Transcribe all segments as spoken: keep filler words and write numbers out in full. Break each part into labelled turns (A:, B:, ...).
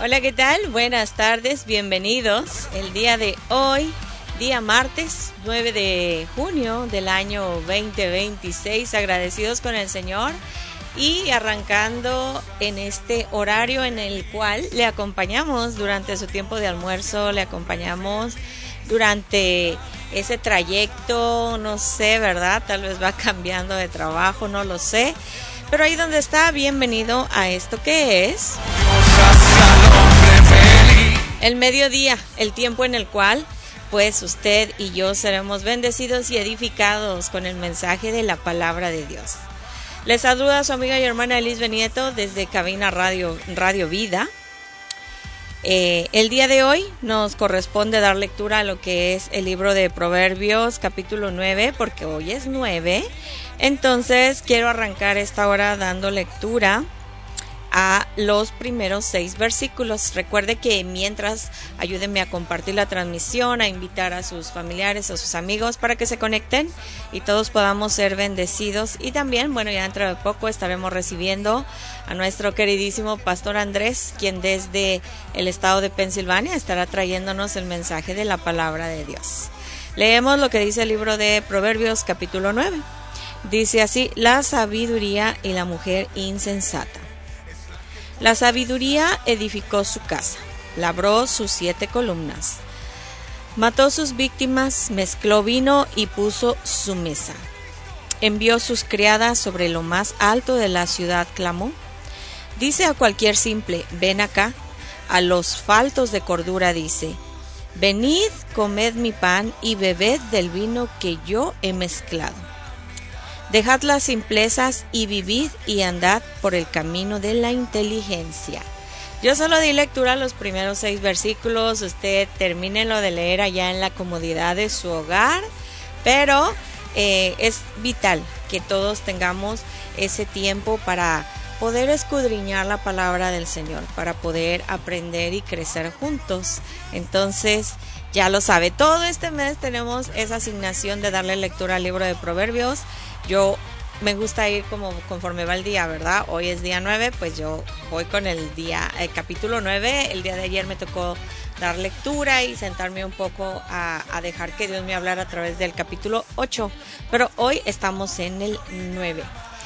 A: Hola, ¿qué tal? Buenas tardes, bienvenidos. El día de hoy, día martes nueve de junio del año veinte veintiséis, agradecidos con el Señor y arrancando en este horario en el cual le acompañamos durante su tiempo de almuerzo, le acompañamos durante ese trayecto, no sé, ¿verdad? Tal vez va cambiando de trabajo, no lo sé. Pero ahí donde está, bienvenido a esto que es el mediodía, el tiempo en el cual pues usted y yo seremos bendecidos y edificados con el mensaje de la palabra de Dios. Les saluda su amiga y hermana Elis Nieto desde Cabina Radio, Radio Vida. Eh, el día de hoy nos corresponde dar lectura a lo que es el libro de Proverbios capítulo nueve, porque hoy es nueve. Entonces quiero arrancar esta hora dando lectura a los primeros seis versículos. Recuerde que mientras ayúdenme a compartir la transmisión, a invitar a sus familiares o sus amigos para que se conecten y todos podamos ser bendecidos. Y también, bueno, ya dentro de poco estaremos recibiendo a nuestro queridísimo pastor Andrés, quien desde el estado de Pensilvania estará trayéndonos el mensaje de la palabra de Dios. Leemos lo que dice el libro de Proverbios capítulo nueve. Dice así: la sabiduría y la mujer insensata. La sabiduría edificó su casa, labró sus siete columnas, mató sus víctimas, mezcló vino y puso su mesa. Envió sus criadas sobre lo más alto de la ciudad, clamó. Dice a cualquier simple, ven acá. A los faltos de cordura dice, venid, comed mi pan y bebed del vino que yo he mezclado. Dejad las simplezas y vivid y andad por el camino de la inteligencia. Yo solo di lectura a los primeros seis versículos. Usted termínelo de leer allá en la comodidad de su hogar. Pero eh, es vital que todos tengamos ese tiempo para poder escudriñar la palabra del Señor, para poder aprender y crecer juntos. Entonces, ya lo sabe, todo este mes tenemos esa asignación de darle lectura al libro de Proverbios. Yo me gusta ir como conforme va el día, ¿verdad? Hoy es día nueve, pues yo voy con el día, el capítulo nueve. El día de ayer me tocó dar lectura y sentarme un poco a, a dejar que Dios me hablara a través del capítulo ocho. Pero hoy estamos en el nueve.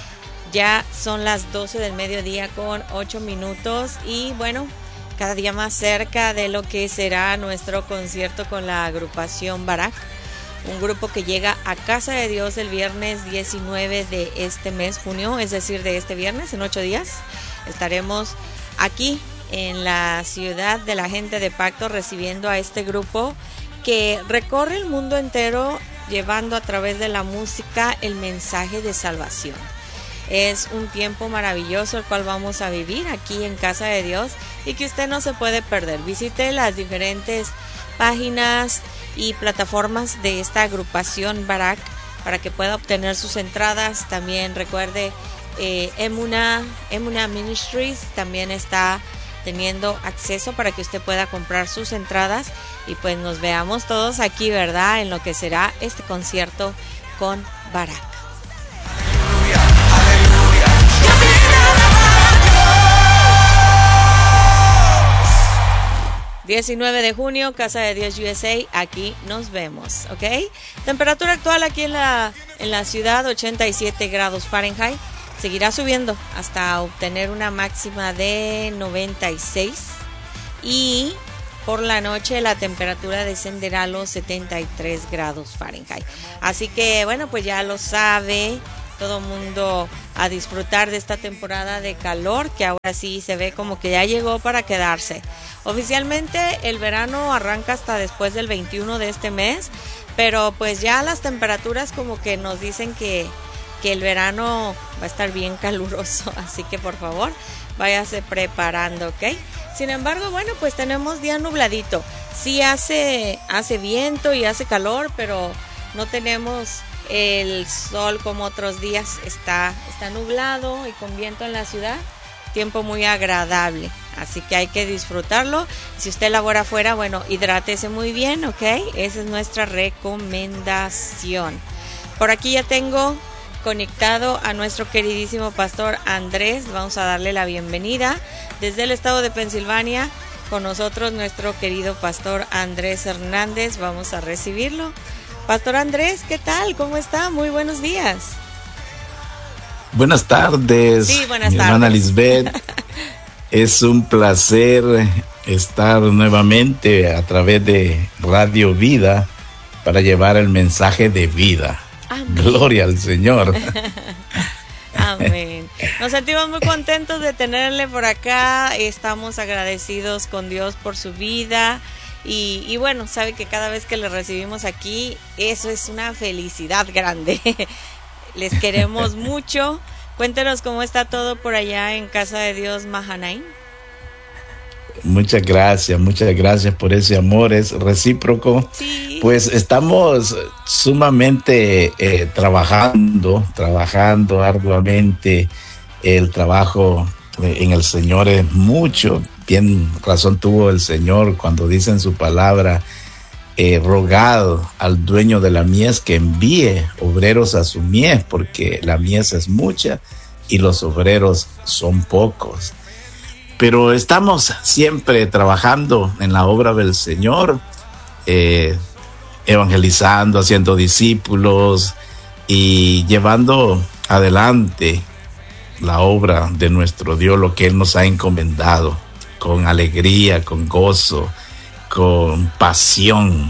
A: Ya son las doce del mediodía con ocho minutos y bueno, cada día más cerca de lo que será nuestro concierto con la agrupación Barak. Un grupo que llega a Casa de Dios el viernes diecinueve de este mes, junio, es decir, de este viernes, en ocho días. Estaremos aquí en la ciudad de la gente de Pacto recibiendo a este grupo que recorre el mundo entero llevando a través de la música el mensaje de salvación. Es un tiempo maravilloso el cual vamos a vivir aquí en Casa de Dios y que usted no se puede perder. Visite las diferentes páginas y plataformas de esta agrupación Barak para que pueda obtener sus entradas. También recuerde eh, Emuna, Emuna Ministries también está teniendo acceso para que usted pueda comprar sus entradas y pues nos veamos todos aquí, ¿verdad? En lo que será este concierto con Barak. diecinueve de junio, Casa de Dios U S A, aquí nos vemos, ¿ok? Temperatura actual aquí en la, en la ciudad, ochenta y siete grados Fahrenheit. Seguirá subiendo hasta obtener una máxima de noventa y seis. Y por la noche la temperatura descenderá a los setenta y tres grados Fahrenheit. Así que, bueno, pues ya lo sabe todo mundo a disfrutar de esta temporada de calor que ahora sí se ve como que ya llegó para quedarse. Oficialmente el verano arranca hasta después del veintiuno de este mes, pero pues ya las temperaturas como que nos dicen que, que el verano va a estar bien caluroso, así que por favor váyase preparando, ¿ok? Sin embargo, bueno, pues tenemos día nubladito. Sí hace, hace viento y hace calor, pero no tenemos el sol como otros días. Está, está nublado y con viento en la ciudad. Tiempo muy agradable, así que hay que disfrutarlo. Si usted labora afuera, bueno, hidrátese muy bien, ¿ok? Esa es nuestra recomendación. Por aquí ya tengo conectado a nuestro queridísimo pastor Andrés. Vamos a darle la bienvenida desde el estado de Pensilvania. con nosotros nuestro querido pastor Andrés Hernández. Vamos a recibirlo. Pastor Andrés, ¿qué tal? ¿Cómo está? Muy buenos días.
B: Buenas tardes,
A: sí, buenas
B: mi
A: tardes.
B: hermana Lisbeth. Es un placer estar nuevamente a través de Radio Vida para llevar el mensaje de vida. Amén. Gloria al Señor.
A: Amén. Nos sentimos muy contentos de tenerle por acá. Estamos agradecidos con Dios por su vida. Y, y bueno, sabe que cada vez que le recibimos aquí, eso es una felicidad grande. Les queremos mucho. Cuéntenos cómo está todo por allá en Casa de Dios Mahanaim.
B: Muchas gracias, muchas gracias por ese amor, es recíproco.
A: Sí.
B: Pues estamos sumamente eh, trabajando, trabajando arduamente. El trabajo en el Señor es mucho. Bien razón tuvo el Señor cuando dice en su palabra, eh, rogad al dueño de la mies que envíe obreros a su mies, porque la mies es mucha y los obreros son pocos. Pero estamos siempre trabajando en la obra del Señor, eh, evangelizando, haciendo discípulos y llevando adelante la obra de nuestro Dios, lo que Él nos ha encomendado, con alegría, con gozo, con pasión.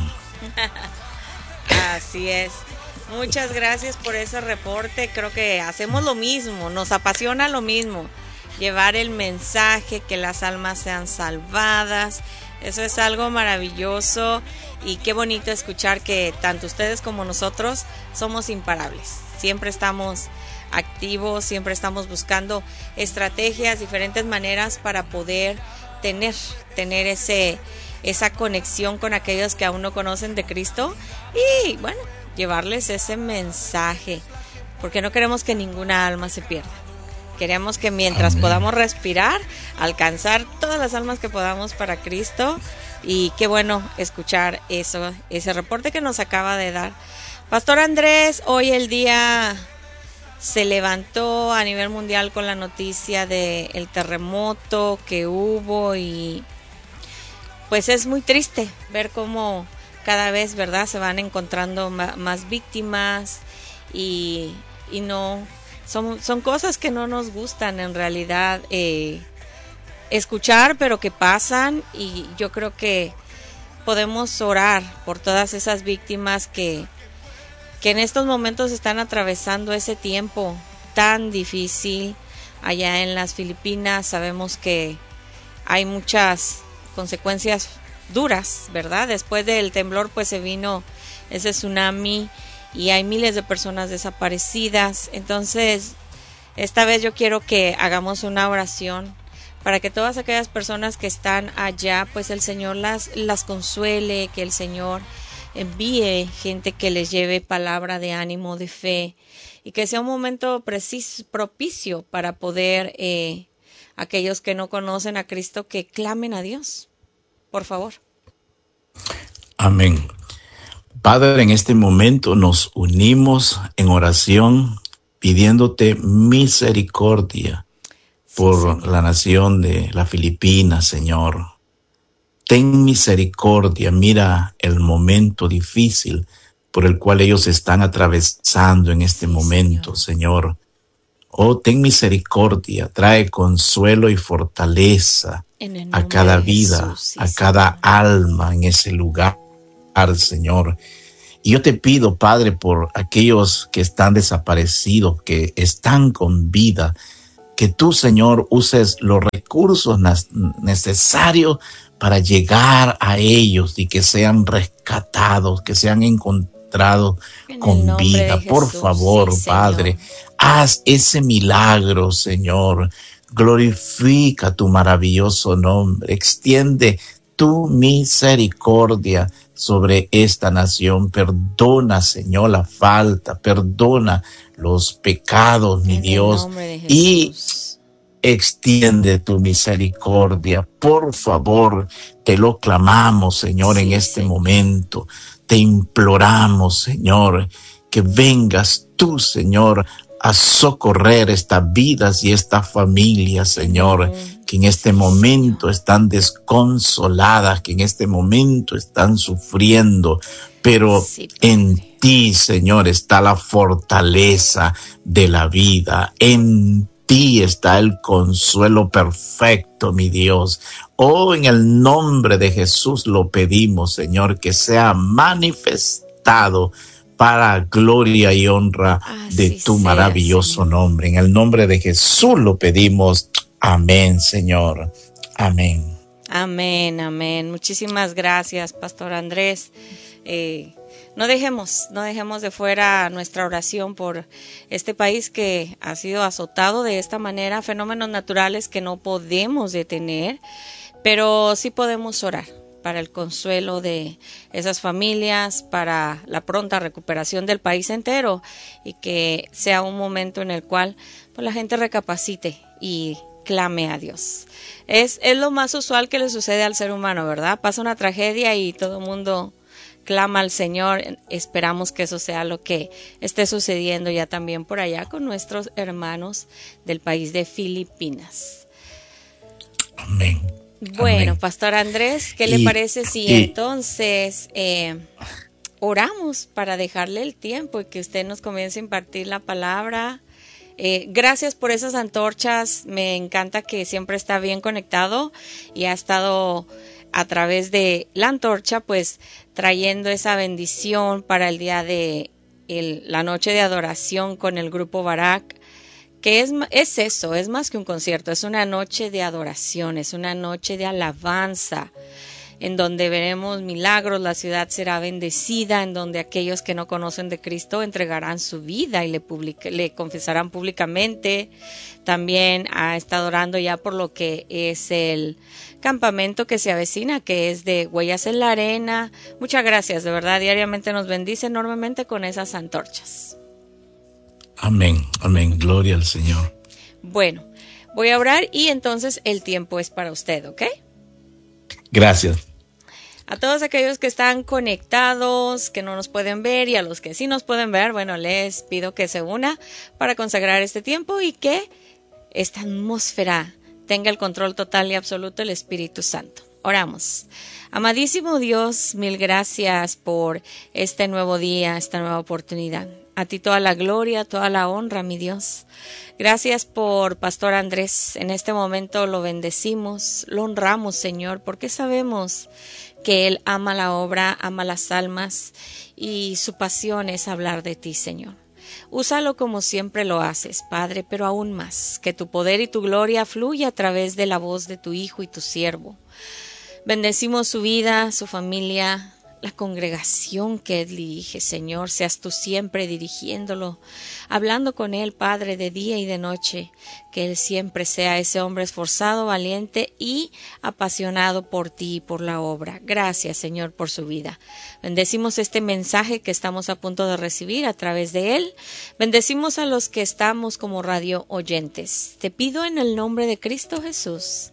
A: Así es. Muchas gracias por ese reporte. Creo que hacemos lo mismo, nos apasiona lo mismo. Llevar el mensaje, que las almas sean salvadas. Eso es algo maravilloso y qué bonito escuchar que tanto ustedes como nosotros somos imparables. Siempre estamos activos, siempre estamos buscando estrategias, diferentes maneras para poder tener, tener ese, esa conexión con aquellos que aún no conocen de Cristo y bueno, llevarles ese mensaje, porque no queremos que ninguna alma se pierda. Queremos que mientras Amén. Podamos respirar, alcanzar todas las almas que podamos para Cristo. Y qué bueno escuchar eso, ese reporte que nos acaba de dar Pastor Andrés. Hoy el día se levantó a nivel mundial con la noticia de el terremoto que hubo y pues es muy triste ver cómo cada vez, ¿verdad?, se van encontrando más víctimas y, y no... Son, son cosas que no nos gustan en realidad eh, escuchar, pero que pasan y yo creo que podemos orar por todas esas víctimas que, que en estos momentos están atravesando ese tiempo tan difícil. Allá en las Filipinas sabemos que hay muchas consecuencias duras, ¿verdad? Después del temblor pues se vino ese tsunami y hay miles de personas desaparecidas. Entonces, esta vez yo quiero que hagamos una oración para que todas aquellas personas que están allá, pues el Señor las, las consuele, que el Señor envíe gente que les lleve palabra de ánimo, de fe, y que sea un momento preciso, propicio para poder, eh, aquellos que no conocen a Cristo, que clamen a Dios. Por favor.
B: Amén. Padre, en este momento nos unimos en oración pidiéndote misericordia por sí, la nación de las Filipinas, Señor. Ten misericordia, mira el momento difícil por el cual ellos están atravesando en este sí, momento, Señor. Señor. Oh, ten misericordia, trae consuelo y fortaleza a cada vida, Jesús, sí, a cada Señor. Alma en ese lugar, Señor. Y yo te pido, Padre, por aquellos que están desaparecidos, que están con vida, que tú, Señor, uses los recursos necesarios para llegar a ellos y que sean rescatados, que sean encontrados con vida. Jesús, por favor, sí, Padre, haz ese milagro, Señor. Glorifica tu maravilloso nombre. Extiende tu misericordia sobre esta nación. Perdona, Señor, la falta, perdona los pecados, mi Dios, y extiende tu misericordia. Por favor, te lo clamamos, Señor, sí, en este sí. momento. Te imploramos, Señor, que vengas tú, Señor, a socorrer estas vidas y estas familias, Señor, que en este momento están desconsoladas, que en este momento están sufriendo, pero sí, en ti, Señor, está la fortaleza de la vida. En ti está el consuelo perfecto, mi Dios. Oh, en el nombre de Jesús lo pedimos, Señor, que sea manifestado para gloria y honra Así de tu sea, maravilloso Señor. Nombre. En el nombre de Jesús lo pedimos. Amén, Señor. Amén.
A: Amén, amén. Muchísimas gracias, Pastor Andrés. Eh, no dejemos, no dejemos de fuera nuestra oración por este país que ha sido azotado de esta manera, fenómenos naturales que no podemos detener, pero sí podemos orar para el consuelo de esas familias, para la pronta recuperación del país entero y que sea un momento en el cual pues, la gente recapacite y clame a Dios. Es, es lo más usual que le sucede al ser humano, ¿verdad? Pasa una tragedia y todo el mundo clama al Señor. Esperamos que eso sea lo que esté sucediendo ya también por allá con nuestros hermanos del país de Filipinas.
B: Amén.
A: Bueno,
B: Amén.
A: Pastor Andrés, ¿qué y, le parece si y, entonces eh, oramos para dejarle el tiempo y que usted nos comience a impartir la palabra? Eh, gracias por esas antorchas, me encanta que siempre está bien conectado y ha estado a través de la antorcha pues trayendo esa bendición para el día de el, la noche de adoración con el grupo Barak, que es, es eso, es más que un concierto, es una noche de adoración, es una noche de alabanza, en donde veremos milagros, la ciudad será bendecida, en donde aquellos que no conocen de Cristo entregarán su vida y le, public- le confesarán públicamente. También ha estado orando ya por lo que es el campamento que se avecina, que es de Huellas en la Arena. Muchas gracias, de verdad, diariamente nos bendice enormemente con esas antorchas.
B: Amén, amén, gloria al Señor.
A: Bueno, voy a orar y entonces el tiempo es para usted, ¿ok?
B: Gracias.
A: A todos aquellos que están conectados, que no nos pueden ver, y a los que sí nos pueden ver, bueno, les pido que se una para consagrar este tiempo y que esta atmósfera tenga el control total y absoluto del Espíritu Santo. Oramos. Amadísimo Dios, mil gracias por este nuevo día, esta nueva oportunidad. A ti toda la gloria, toda la honra, mi Dios. Gracias por Pastor Andrés. En este momento lo bendecimos, lo honramos, Señor, porque sabemos que Él ama la obra, ama las almas y su pasión es hablar de ti, Señor. Úsalo como siempre lo haces, Padre, pero aún más, que tu poder y tu gloria fluya a través de la voz de tu Hijo y tu siervo. Bendecimos su vida, su familia, la congregación que Él dirige, Señor, seas tú siempre dirigiéndolo, hablando con Él, Padre, de día y de noche, que Él siempre sea ese hombre esforzado, valiente y apasionado por ti y por la obra. Gracias, Señor, por su vida. Bendecimos este mensaje que estamos a punto de recibir a través de Él. Bendecimos a los que estamos como radio oyentes. Te pido en el nombre de Cristo Jesús,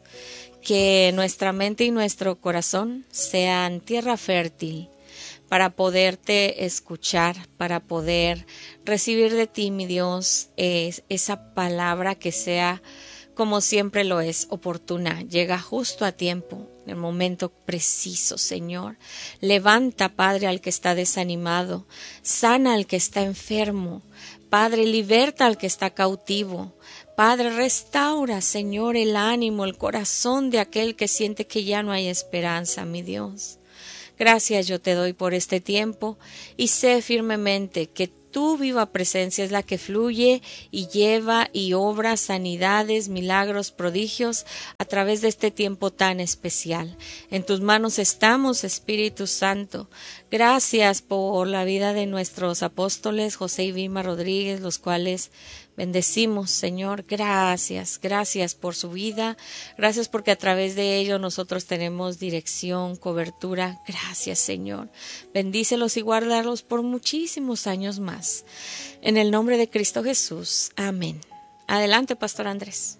A: que nuestra mente y nuestro corazón sean tierra fértil para poderte escuchar, para poder recibir de ti, mi Dios, es esa palabra que sea como siempre lo es, oportuna, llega justo a tiempo, en el momento preciso, Señor. Levanta, Padre, al que está desanimado, sana al que está enfermo, Padre, liberta al que está cautivo. Padre, restaura, Señor, el ánimo, el corazón de aquel que siente que ya no hay esperanza, mi Dios. Gracias yo te doy por este tiempo y sé firmemente que tu viva presencia es la que fluye y lleva y obra sanidades, milagros, prodigios a través de este tiempo tan especial. En tus manos estamos, Espíritu Santo. Gracias por la vida de nuestros apóstoles José y Vilma Rodríguez, los cuales bendecimos, Señor. Gracias, gracias por su vida. Gracias porque a través de ello nosotros tenemos dirección, cobertura. Gracias, Señor. Bendícelos y guárdalos por muchísimos años más. En el nombre de Cristo Jesús. Amén. Adelante, Pastor Andrés.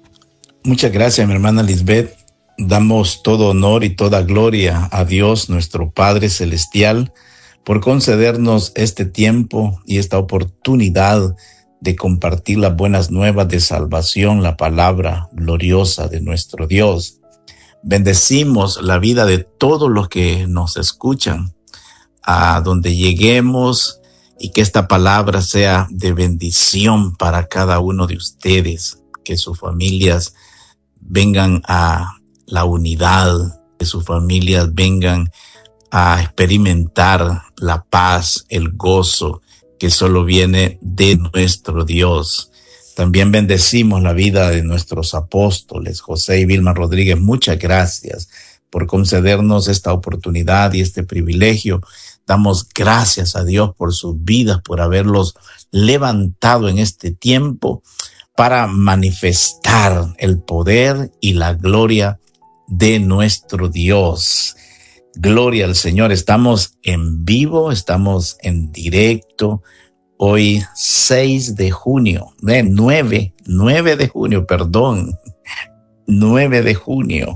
B: Muchas gracias, mi hermana Lisbeth. Damos todo honor y toda gloria a Dios, nuestro Padre Celestial, por concedernos este tiempo y esta oportunidad de compartir las buenas nuevas de salvación, la palabra gloriosa de nuestro Dios. Bendecimos la vida de todos los que nos escuchan, a donde lleguemos, y que esta palabra sea de bendición para cada uno de ustedes, que sus familias vengan a la unidad, que sus familias vengan a experimentar la paz, el gozo que solo viene de nuestro Dios. También bendecimos la vida de nuestros apóstoles, José y Vilma Rodríguez. Muchas gracias por concedernos esta oportunidad y este privilegio. Damos gracias a Dios por sus vidas, por haberlos levantado en este tiempo para manifestar el poder y la gloria de nuestro Dios. Gloria al Señor. Estamos en vivo, estamos en directo. Hoy seis de junio, eh, nueve, nueve de junio, perdón, nueve de junio,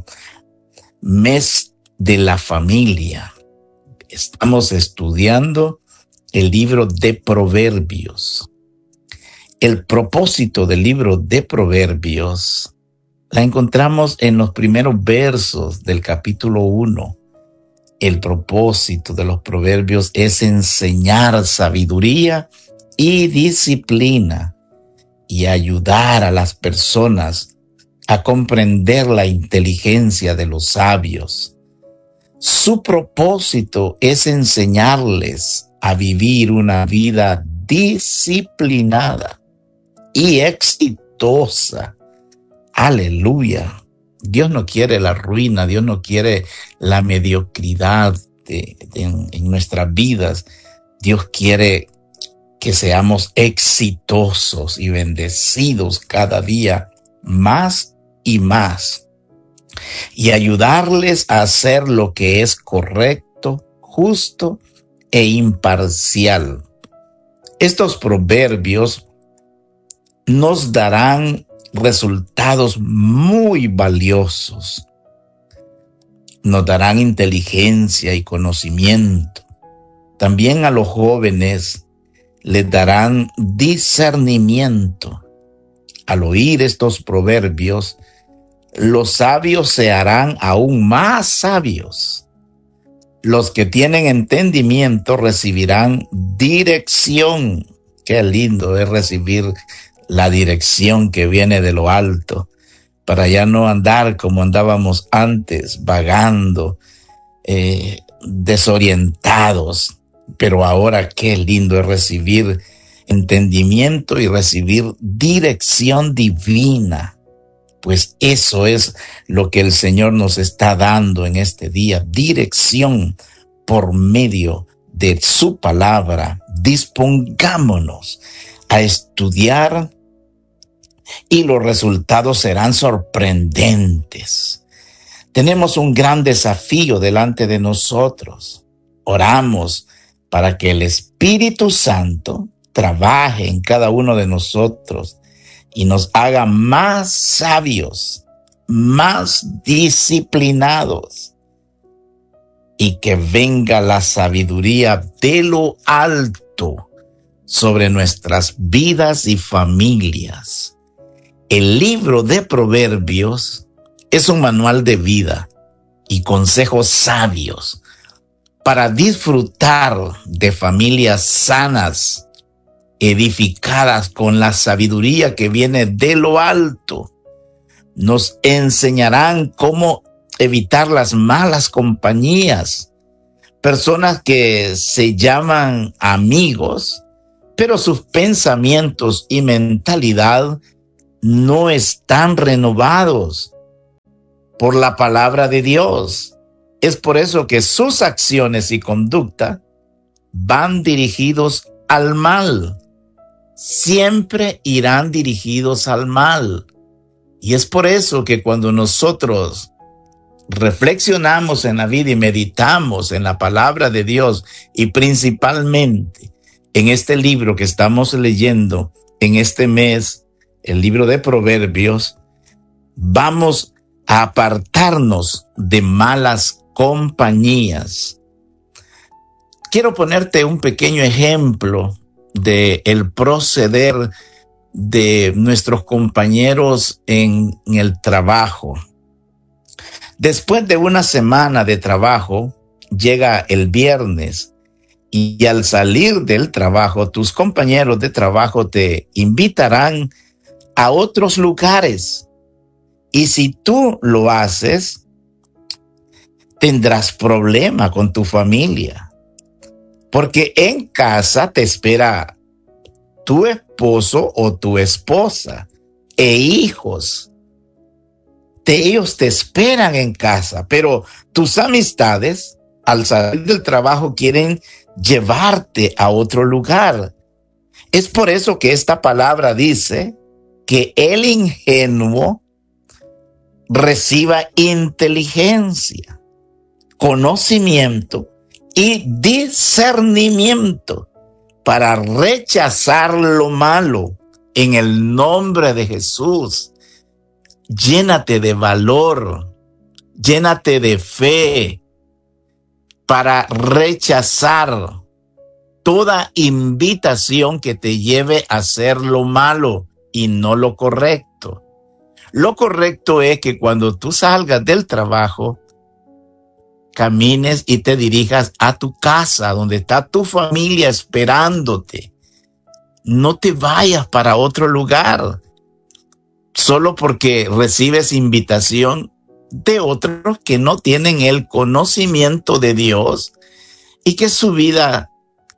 B: mes de la familia. Estamos estudiando el libro de Proverbios. El propósito del libro de Proverbios la encontramos en los primeros versos del capítulo uno. El propósito de los proverbios es enseñar sabiduría y disciplina y ayudar a las personas a comprender la inteligencia de los sabios. Su propósito es enseñarles a vivir una vida disciplinada y exitosa. Aleluya. Dios no quiere la ruina, Dios no quiere la mediocridad de, de, en, en nuestras vidas. Dios quiere que seamos exitosos y bendecidos cada día más y más, y ayudarles a hacer lo que es correcto, justo e imparcial. Estos proverbios nos darán resultados muy valiosos. Nos darán inteligencia y conocimiento. También a los jóvenes les darán discernimiento. Al oír estos proverbios, los sabios se harán aún más sabios. Los que tienen entendimiento recibirán dirección. Qué lindo es recibir la dirección que viene de lo alto, para ya no andar como andábamos antes, vagando, eh, desorientados. Pero ahora qué lindo es recibir entendimiento y recibir dirección divina. Pues eso es lo que el Señor nos está dando en este día, dirección por medio de su palabra. Dispongámonos a estudiar y los resultados serán sorprendentes. Tenemos un gran desafío delante de nosotros. Oramos para que el Espíritu Santo trabaje en cada uno de nosotros y nos haga más sabios, más disciplinados, y que venga la sabiduría de lo alto sobre nuestras vidas y familias. El libro de Proverbios es un manual de vida y consejos sabios para disfrutar de familias sanas, edificadas con la sabiduría que viene de lo alto. Nos enseñarán cómo evitar las malas compañías, personas que se llaman amigos, pero sus pensamientos y mentalidad no están renovados por la palabra de Dios. Es por eso que sus acciones y conducta van dirigidos al mal. Siempre irán dirigidos al mal. Y es por eso que cuando nosotros reflexionamos en la vida y meditamos en la palabra de Dios, y principalmente en este libro que estamos leyendo en este mes, el libro de Proverbios, vamos a apartarnos de malas compañías. Quiero ponerte un pequeño ejemplo de el proceder de nuestros compañeros en, en el trabajo. Después de una semana de trabajo, llega el viernes y al salir del trabajo, tus compañeros de trabajo te invitarán a otros lugares. Y si tú lo haces, tendrás problema con tu familia. Porque en casa te espera tu esposo o tu esposa e hijos. De ellos te esperan en casa, pero tus amistades al salir del trabajo quieren llevarte a otro lugar. Es por eso que esta palabra dice que el ingenuo reciba inteligencia, conocimiento y discernimiento para rechazar lo malo en el nombre de Jesús. Llénate de valor, llénate de fe para rechazar toda invitación que te lleve a hacer lo malo y no lo correcto. Lo correcto es que cuando tú salgas del trabajo, camines y te dirijas a tu casa, donde está tu familia esperándote. No te vayas para otro lugar solo porque recibes invitación de otros que no tienen el conocimiento de Dios y que su vida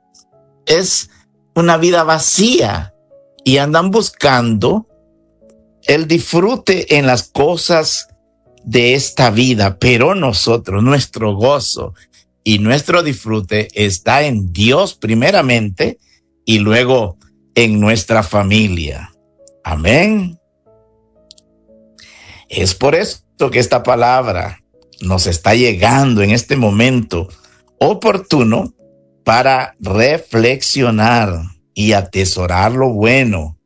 B: es una vida vacía y andan buscando el disfrute en las cosas de esta vida, pero nosotros, nuestro gozo y nuestro disfrute está en Dios primeramente y luego en nuestra familia. Amén. Es por esto que esta palabra nos está llegando en este momento oportuno para reflexionar y atesorar lo bueno,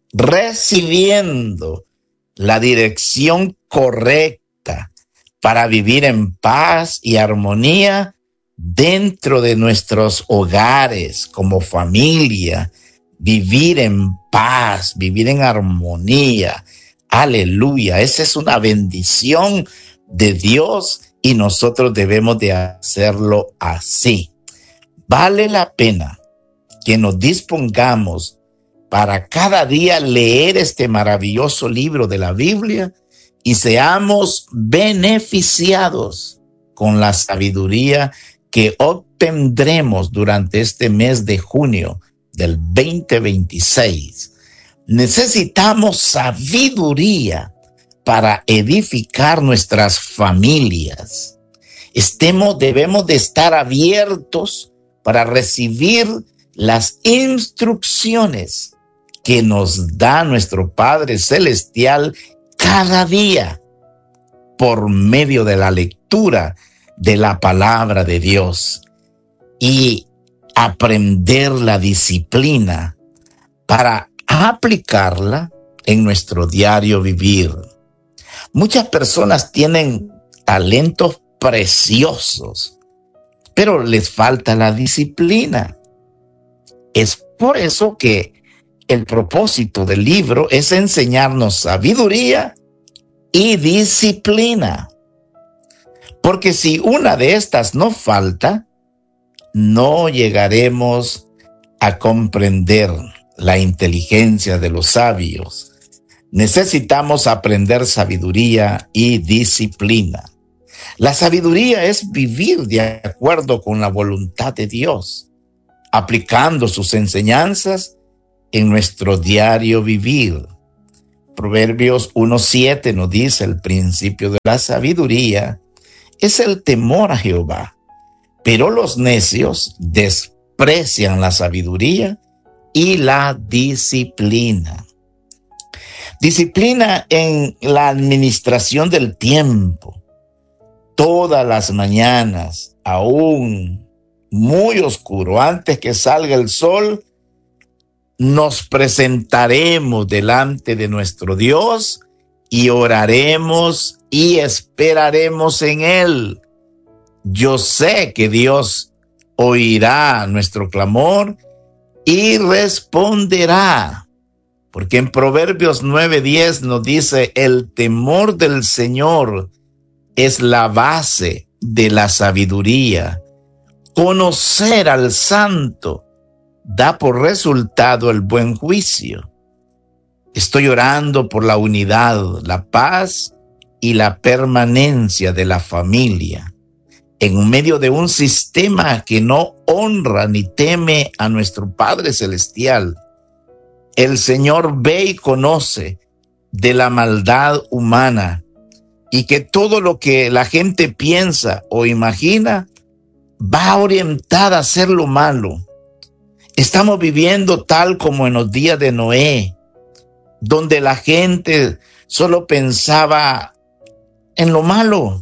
B: recibiendo la dirección correcta para vivir en paz y armonía dentro de nuestros hogares como familia, vivir en paz, vivir en armonía. Aleluya, esa es una bendición de Dios y nosotros debemos de hacerlo así. Vale la pena que nos dispongamos para cada día leer este maravilloso libro de la Biblia y seamos beneficiados con la sabiduría que obtendremos durante este mes de junio del veinte veintiséis. Necesitamos sabiduría para edificar nuestras familias. Estemos, debemos de estar abiertos para recibir las instrucciones que nos da nuestro Padre Celestial cada día por medio de la lectura de la palabra de Dios y aprender la disciplina para aplicarla en nuestro diario vivir. Muchas personas tienen talentos preciosos, pero les falta la disciplina. Es por eso que el propósito del libro es enseñarnos sabiduría y disciplina. Porque si una de estas nos falta, no llegaremos a comprender la inteligencia de los sabios. Necesitamos aprender sabiduría y disciplina. La sabiduría es vivir de acuerdo con la voluntad de Dios, aplicando sus enseñanzas en nuestro diario vivir. Proverbios uno siete nos dice: el principio de la sabiduría es el temor a Jehová, pero los necios desprecian la sabiduría y la disciplina. Disciplina en la administración del tiempo. Todas las mañanas, aún muy oscuro, antes que salga el sol, nos presentaremos delante de nuestro Dios y oraremos y esperaremos en Él. Yo sé que Dios oirá nuestro clamor y responderá, Porque en Proverbios nueve diez nos dice, el temor del Señor es la base de la sabiduría. Conocer al santo da por resultado el buen juicio. Estoy orando por la unidad, la paz y la permanencia de la familia en medio de un sistema que no honra ni teme a nuestro Padre Celestial. El Señor ve y conoce de la maldad humana y que todo lo que la gente piensa o imagina va orientada a hacer lo malo. Estamos viviendo tal como en los días de Noé, donde la gente solo pensaba en lo malo.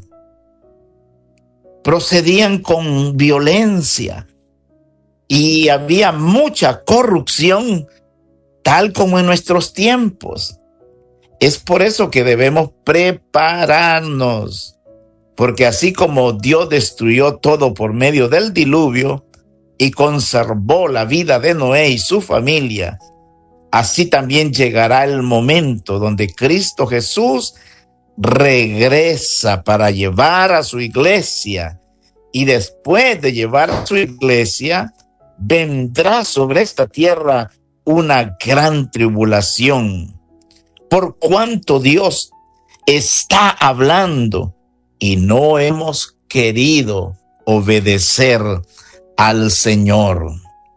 B: Procedían con violencia y había mucha corrupción, tal como en nuestros tiempos. Es por eso que debemos prepararnos, porque así como Dios destruyó todo por medio del diluvio y conservó la vida de Noé y su familia, así también llegará el momento donde Cristo Jesús regresa para llevar a su iglesia, y después de llevar a su iglesia vendrá sobre esta tierra una gran tribulación, por cuanto Dios está hablando y no hemos querido obedecer al Señor.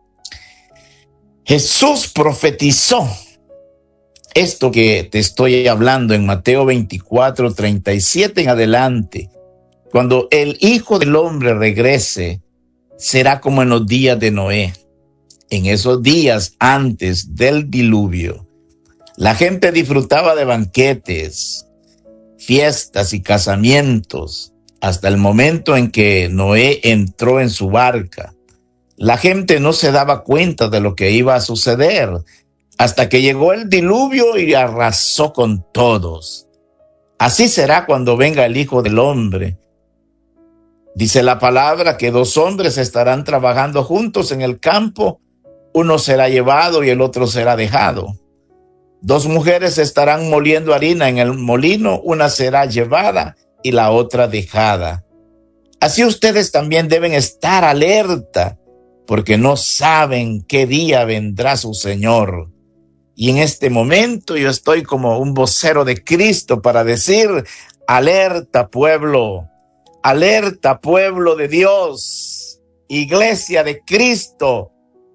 B: Jesús profetizó esto que te estoy hablando en Mateo veinticuatro, treinta y siete en adelante. Cuando el Hijo del Hombre regrese, será como en los días de Noé, en esos días antes del diluvio. La gente disfrutaba de banquetes, fiestas y casamientos, hasta el momento en que Noé entró en su barca. La gente no se daba cuenta de lo que iba a suceder, hasta que llegó el diluvio y arrasó con todos. Así será cuando venga el Hijo del Hombre. Dice la palabra que dos hombres estarán trabajando juntos en el campo, uno será llevado y el otro será dejado. Dos mujeres estarán moliendo harina en el molino, una será llevada y la otra dejada. Así ustedes también deben estar alerta, porque no saben qué día vendrá su Señor. Y en este momento yo estoy como un vocero de Cristo para decir, alerta pueblo, alerta pueblo de Dios, iglesia de Cristo,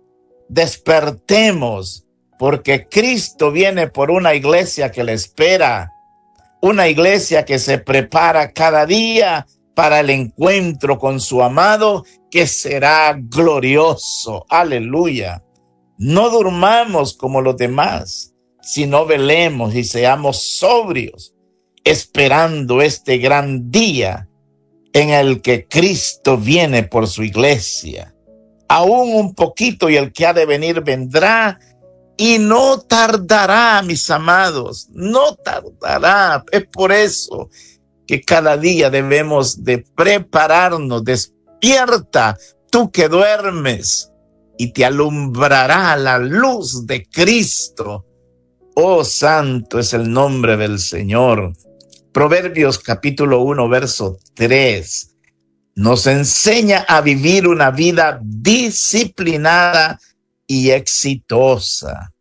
B: despertemos, porque Cristo viene por una iglesia que le espera, una iglesia que se prepara cada día para el encuentro con su amado, que será glorioso. Aleluya. No durmamos como los demás, sino velemos y seamos sobrios, esperando este gran día en el que Cristo viene por su iglesia. Aún un poquito y el que ha de venir vendrá, y no tardará, mis amados, no tardará. Es por eso que cada día debemos de prepararnos. Despierta, tú que duermes, y te alumbrará la luz de Cristo. Oh, santo es el nombre del Señor. Proverbios capítulo uno, verso tres, nos enseña a vivir una vida disciplinada y exitosa.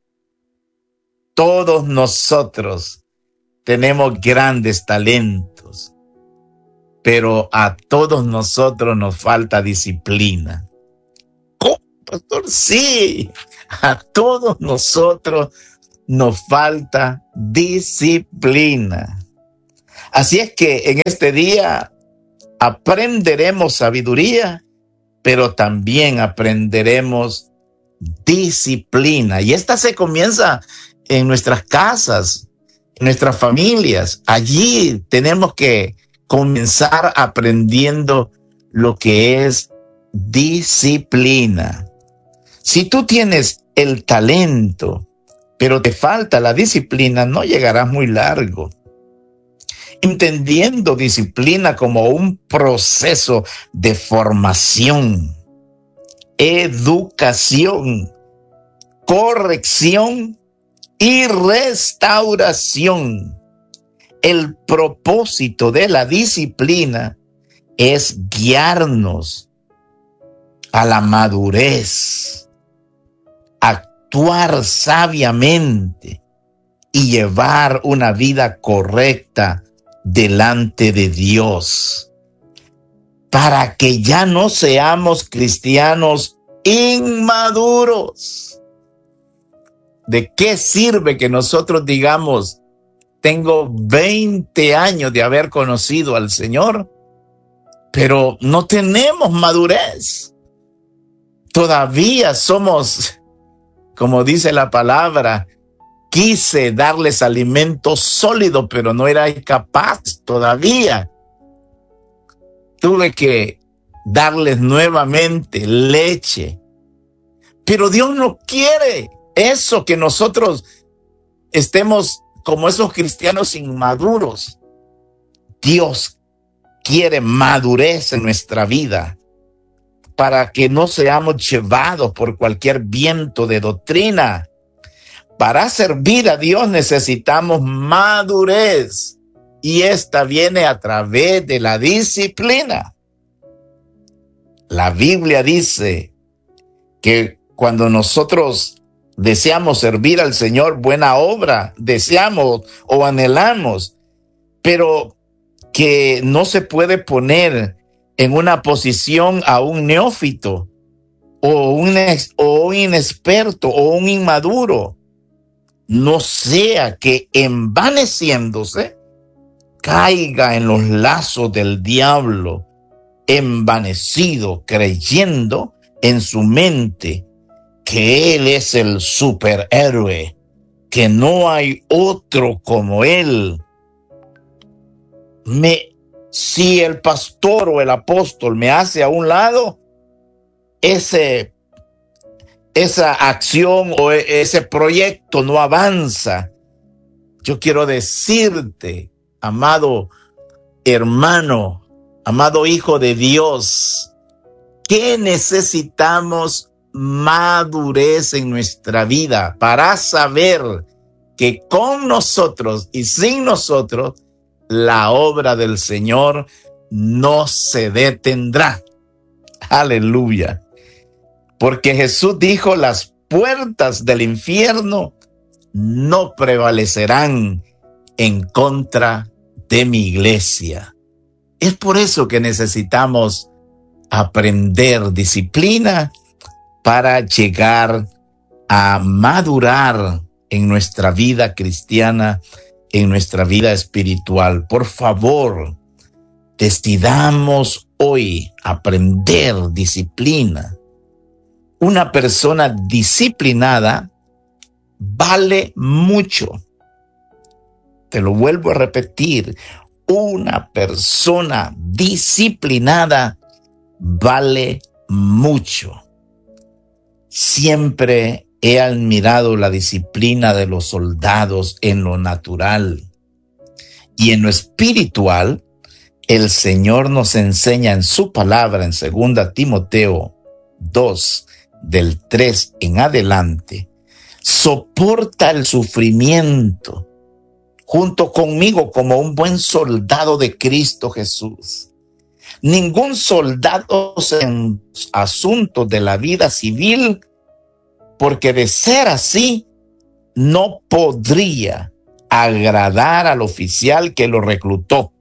B: Todos nosotros tenemos grandes talentos, pero a todos nosotros nos falta disciplina. ¿Cómo, pastor? Sí, a todos nosotros nos falta disciplina. Así es que en este día aprenderemos sabiduría, pero también aprenderemos disciplina. Y esta se comienza en nuestras casas, en nuestras familias. Allí tenemos que comenzar aprendiendo lo que es disciplina. Si tú tienes el talento, pero te falta la disciplina, no llegarás muy largo. Entendiendo disciplina como un proceso de formación, educación, corrección y restauración. El propósito de la disciplina es guiarnos a la madurez, actuar sabiamente y llevar una vida correcta delante de Dios, para que ya no seamos cristianos inmaduros. ¿De qué sirve que nosotros digamos, tengo veinte años de haber conocido al Señor, pero no tenemos madurez? Todavía somos, como dice la palabra, quise darles alimento sólido, pero no era capaz todavía. Tuve que darles nuevamente leche. Pero Dios no quiere eso, que nosotros estemos como esos cristianos inmaduros. Dios quiere madurez en nuestra vida para que no seamos llevados por cualquier viento de doctrina. Para servir a Dios necesitamos madurez, y esta viene a través de la disciplina. La Biblia dice que cuando nosotros deseamos servir al Señor, buena obra deseamos o anhelamos, pero que no se puede poner en una posición a un neófito o un, o un inexperto o un inmaduro, no sea que envaneciéndose caiga en los lazos del diablo, envanecido, creyendo en su mente que él es el superhéroe, que no hay otro como él. Me, si el pastor o el apóstol me hace a un lado, ese, esa acción o ese proyecto no avanza. Yo quiero decirte, amado hermano, amado hijo de Dios, que necesitamos madurez en nuestra vida para saber que con nosotros y sin nosotros la obra del Señor no se detendrá. Aleluya. Porque Jesús dijo, las puertas del infierno no prevalecerán en contra de mi iglesia. Es por eso que necesitamos aprender disciplina para llegar a madurar en nuestra vida cristiana, en nuestra vida espiritual. Por favor, decidamos hoy aprender disciplina. Una persona disciplinada vale mucho. Te lo vuelvo a repetir. Una persona disciplinada vale mucho. Siempre he admirado la disciplina de los soldados en lo natural. Y en lo espiritual, el Señor nos enseña en su palabra en segunda Timoteo dos, del tres en adelante. Soporta el sufrimiento junto conmigo como un buen soldado de Cristo Jesús. Ningún soldado en asuntos de la vida civil, porque de ser así, no podría agradar al oficial que lo reclutó.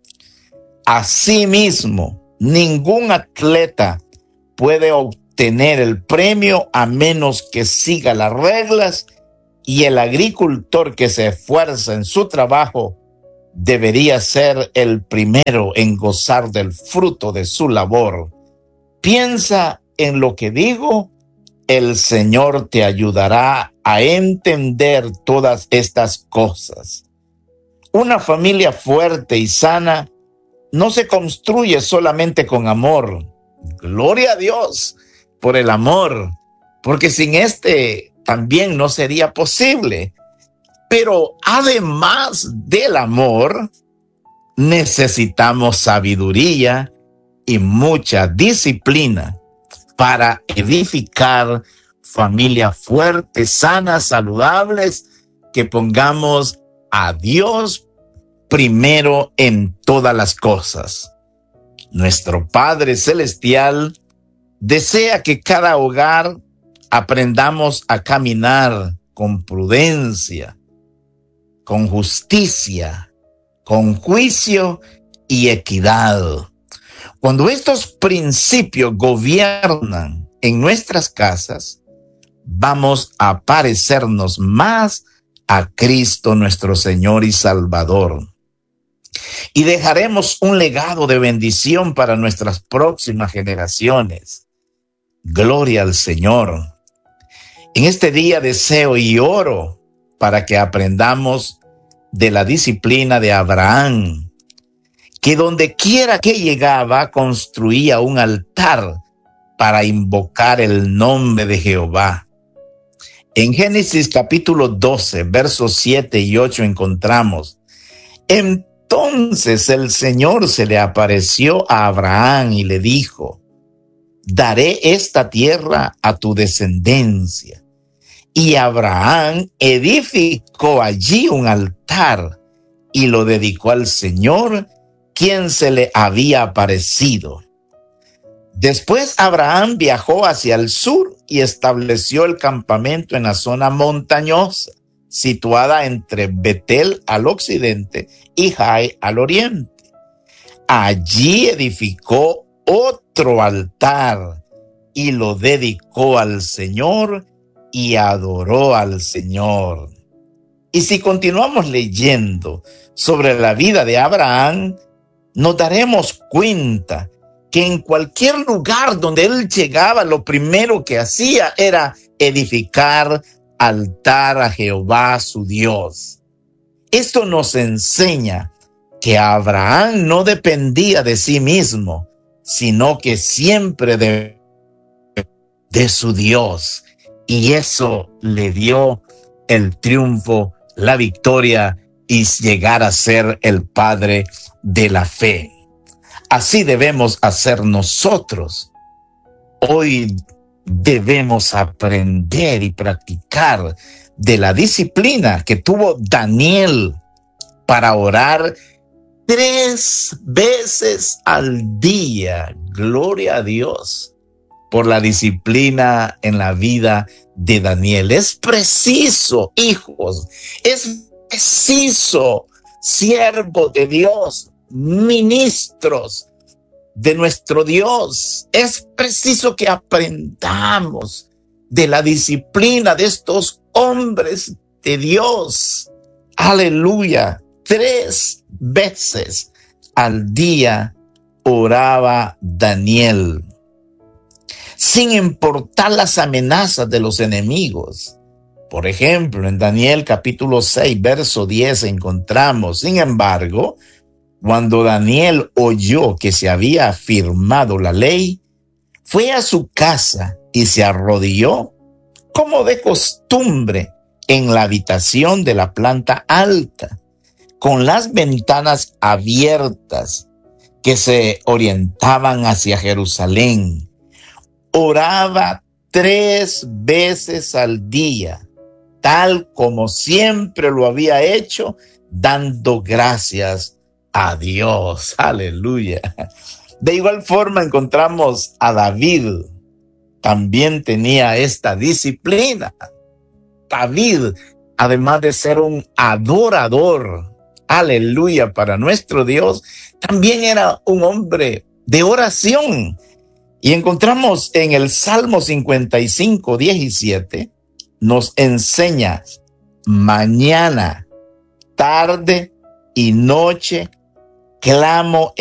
B: Asimismo, ningún atleta puede obtener el premio a menos que siga las reglas, y el agricultor que se esfuerza en su trabajo debería ser el primero en gozar del fruto de su labor. Piensa en lo que digo, el Señor te ayudará a entender todas estas cosas. Una familia fuerte y sana no se construye solamente con amor. Gloria a Dios por el amor, porque sin este también no sería posible. Pero además del amor, necesitamos sabiduría y mucha disciplina para edificar familias fuertes, sanas, saludables que pongamos a Dios primero en todas las cosas. Nuestro Padre Celestial desea que cada hogar aprendamos a caminar con prudencia, con justicia, con juicio y equidad. Cuando estos principios gobiernan en nuestras casas, vamos a parecernos más a Cristo nuestro Señor y Salvador. Y dejaremos un legado de bendición para nuestras próximas generaciones. Gloria al Señor. En este día deseo y oro para que aprendamos de la disciplina de Abraham, que donde quiera que llegaba construía un altar para invocar el nombre de Jehová. En Génesis capítulo doce, versos siete y ocho encontramos: entonces el Señor se le apareció a Abraham y le dijo: daré esta tierra a tu descendencia. Y Abraham edificó allí un altar y lo dedicó al Señor, quien se le había aparecido. Después Abraham viajó hacia el sur y estableció el campamento en la zona montañosa, situada entre Betel al occidente y Jai al oriente. Allí edificó otro altar y lo dedicó al Señor y adoró al Señor. Y si continuamos leyendo sobre la vida de Abraham, nos daremos cuenta que en cualquier lugar donde él llegaba, lo primero que hacía era edificar altar a Jehová su Dios. Esto nos enseña que Abraham no dependía de sí mismo, sino que siempre de, de su Dios. Y eso le dio el triunfo, la victoria y llegar a ser el padre de la fe. Así debemos hacer nosotros. Hoy debemos aprender y practicar de la disciplina que tuvo Daniel para orar tres veces al día. Gloria a Dios por la disciplina en la vida de Daniel. Es preciso, hijos, es preciso, siervos de Dios, ministros de nuestro Dios. Es preciso que aprendamos de la disciplina de estos hombres de Dios. Aleluya. Tres veces al día oraba Daniel, sin importar las amenazas de los enemigos. Por ejemplo, en Daniel capítulo seis, verso diez encontramos: sin embargo, cuando Daniel oyó que se había firmado la ley, fue a su casa y se arrodilló, como de costumbre, en la habitación de la planta alta, con las ventanas abiertas que se orientaban hacia Jerusalén. Oraba tres veces al día, tal como siempre lo había hecho, dando gracias a Dios. Aleluya. De igual forma encontramos a David. También tenía esta disciplina. David, además de ser un adorador, aleluya, para nuestro Dios, también era un hombre de oración. Y encontramos en el Salmo cincuenta y cinco, diecisiete, nos enseña: mañana, tarde y noche clamo